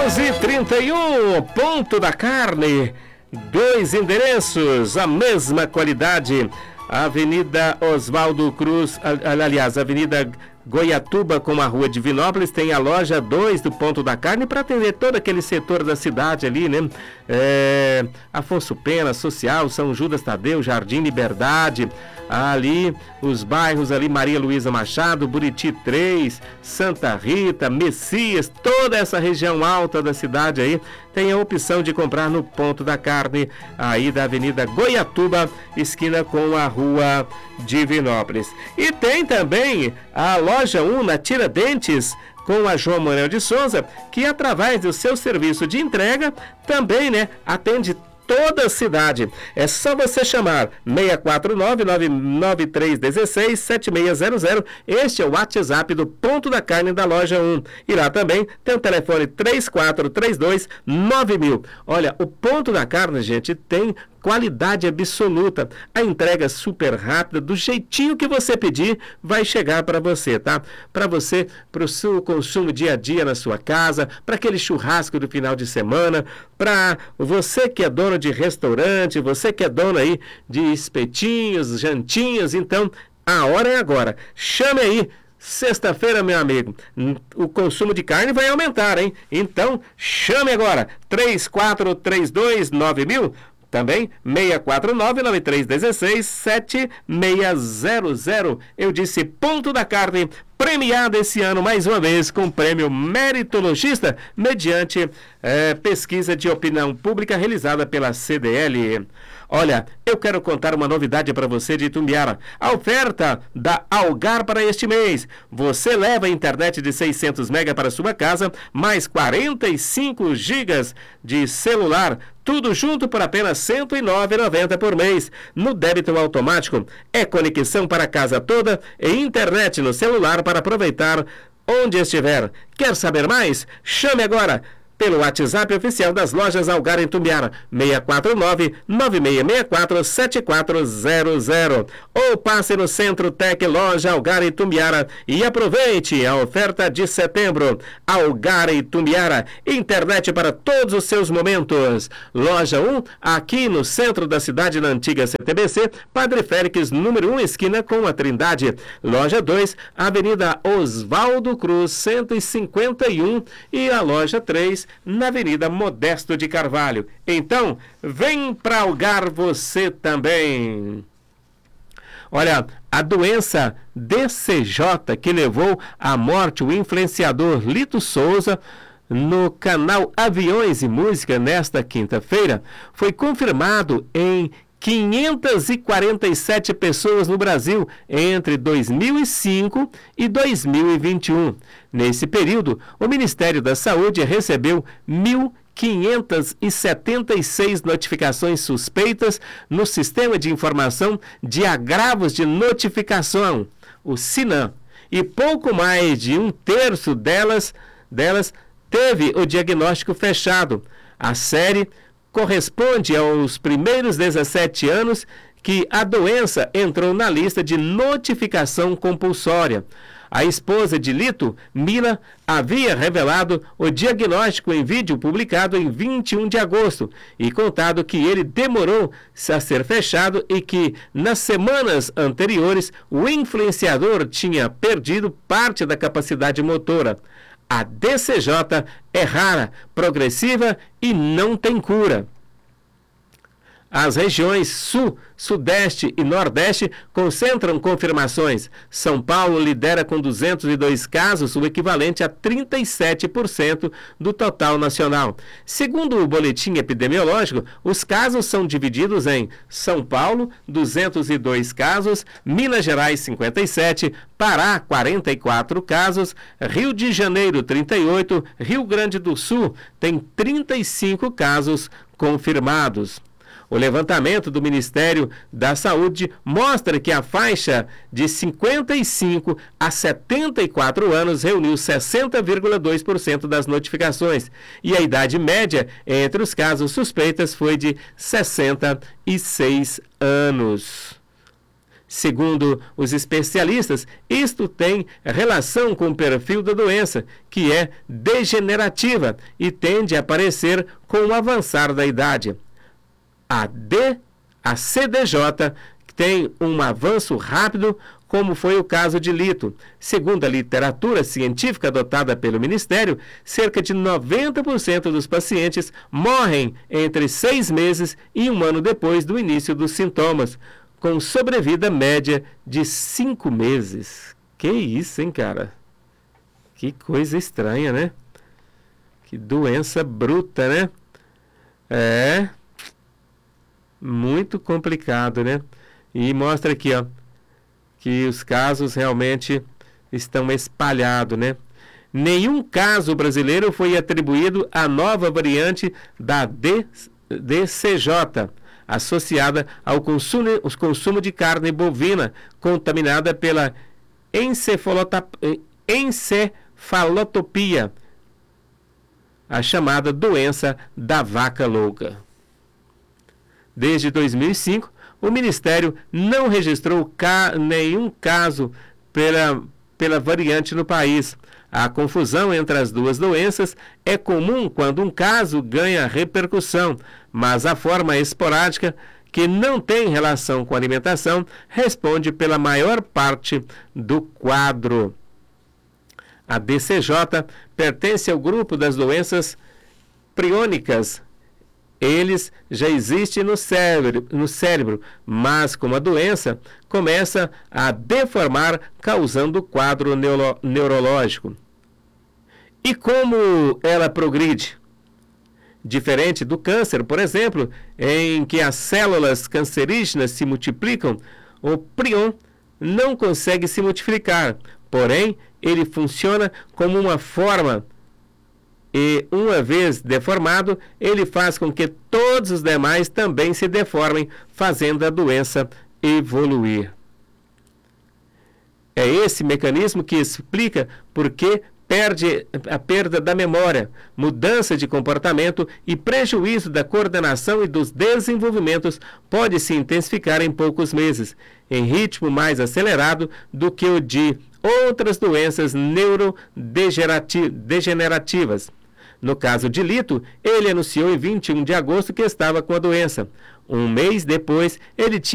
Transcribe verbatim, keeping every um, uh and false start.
onze e trinta e um, Ponto da Carne, dois endereços, a mesma qualidade. Avenida Oswaldo Cruz, aliás, Avenida Goiatuba com a Rua Divinópolis, tem a loja dois do Ponto da Carne para atender todo aquele setor da cidade ali, né? É, Afonso Pena, Social, São Judas Tadeu, Jardim Liberdade, ali os bairros ali, Maria Luísa Machado, Buriti três, Santa Rita, Messias, toda essa região alta da cidade aí, tem a opção de comprar no Ponto da Carne, aí da Avenida Goiatuba, esquina com a Rua Divinópolis. E tem também a loja um na Tiradentes, com a João Manuel de Souza, que através do seu serviço de entrega, também, né, atende toda a cidade. É só você chamar seis quatro nove, nove nove três um seis, sete seis zero zero. Este é o WhatsApp do Ponto da Carne da loja um. E lá também tem o telefone três quatro três dois nove mil. Olha, o Ponto da Carne, gente, tem qualidade absoluta. A entrega super rápida, do jeitinho que você pedir, vai chegar para você, tá? Para você, para o seu consumo dia a dia na sua casa, para aquele churrasco do final de semana, para você que é dono de restaurante, você que é dono aí de espetinhos, jantinhas, então a hora é agora. Chame aí. Sexta-feira, meu amigo, o consumo de carne vai aumentar, hein? Então, chame agora, três quatro três dois nove mil. Também seis quatro nove, nove três um seis, sete seis zero zero. Eu disse Ponto da Carne, premiado esse ano mais uma vez com o prêmio Meritologista, mediante é, pesquisa de opinião pública realizada pela C D L. Olha, eu quero contar uma novidade para você de Itumbiara. A oferta da Algar para este mês. Você leva a internet de seiscentos mega para sua casa, mais quarenta e cinco gigas de celular, tudo junto por apenas cento e nove reais e noventa centavos por mês. No débito automático, é conexão para a casa toda e internet no celular para aproveitar onde estiver. Quer saber mais? Chame agora pelo WhatsApp oficial das lojas Algar em Tumbiara, seis quatro nove, nove seis seis quatro, sete quatro zero zero. Ou passe no Centro Tec Loja Algar em Tumbiara e aproveite a oferta de setembro. Algar em Tumbiara, internet para todos os seus momentos. Loja um, aqui no centro da cidade, na antiga C T B C, Padre Félix, número um, esquina com a Trindade. Loja dois, Avenida Oswaldo Cruz, cento e cinquenta e um, e a loja três, na Avenida Modesto de Carvalho. Então, vem para Algar você também. Olha, a doença D C J que levou à morte o influenciador Lito Souza no canal Aviões e Música nesta quinta-feira foi confirmado em quinhentas e quarenta e sete pessoas no Brasil entre dois mil e cinco e dois mil e vinte e um. Nesse período, o Ministério da Saúde recebeu mil quinhentas e setenta e seis notificações suspeitas no Sistema de Informação de Agravos de Notificação, o SINAM, e pouco mais de um terço delas, delas teve o diagnóstico fechado. A série corresponde aos primeiros dezessete anos que a doença entrou na lista de notificação compulsória. A esposa de Lito, Mila, havia revelado o diagnóstico em vídeo publicado em vinte e um de agosto e contado que ele demorou a ser fechado e que, nas semanas anteriores, o influenciador tinha perdido parte da capacidade motora. A D C J é rara, progressiva e não tem cura. As regiões Sul, Sudeste e Nordeste concentram confirmações. São Paulo lidera com duzentos e dois casos, o equivalente a trinta e sete por cento do total nacional. Segundo o boletim epidemiológico, os casos são divididos em São Paulo, duzentos e dois casos, Minas Gerais, cinquenta e sete, Pará, quarenta e quatro casos, Rio de Janeiro, trinta e oito, Rio Grande do Sul tem trinta e cinco casos confirmados. O levantamento do Ministério da Saúde mostra que a faixa de cinquenta e cinco a setenta e quatro anos reuniu sessenta vírgula dois por cento das notificações e a idade média entre os casos suspeitas foi de sessenta e seis anos. Segundo os especialistas, isto tem relação com o perfil da doença, que é degenerativa e tende a aparecer com o avançar da idade. A, D, a C D J tem um avanço rápido, como foi o caso de Lito. Segundo a literatura científica adotada pelo Ministério, cerca de noventa por cento dos pacientes morrem entre seis meses e um ano depois do início dos sintomas, com sobrevida média de cinco meses. Que isso, hein, cara? Que coisa estranha, né? Que doença bruta, né? É muito complicado, né? E mostra aqui, ó, que os casos realmente estão espalhados, né? Nenhum caso brasileiro foi atribuído à nova variante da D C J, associada ao consumo, ao consumo de carne bovina contaminada pela encefalotopia, a chamada doença da vaca louca. Desde dois mil e cinco, o Ministério não registrou ca- nenhum caso pela, pela variante no país. A confusão entre as duas doenças é comum quando um caso ganha repercussão, mas a forma esporádica, que não tem relação com a alimentação, responde pela maior parte do quadro. A D C J pertence ao grupo das doenças priônicas. Eles já existem no cérebro, no cérebro, mas como a doença começa a deformar, causando quadro neuro, neurológico. E como ela progride? Diferente do câncer, por exemplo, em que as células cancerígenas se multiplicam, o prion não consegue se multiplicar, porém, ele funciona como uma forma. E, uma vez deformado, ele faz com que todos os demais também se deformem, fazendo a doença evoluir. É esse mecanismo que explica por que perde a perda da memória, mudança de comportamento e prejuízo da coordenação e dos desenvolvimentos pode se intensificar em poucos meses, em ritmo mais acelerado do que o de outras doenças neurodegenerativas. No caso de Lito, ele anunciou em vinte e um de agosto que estava com a doença. Um mês depois, ele tinha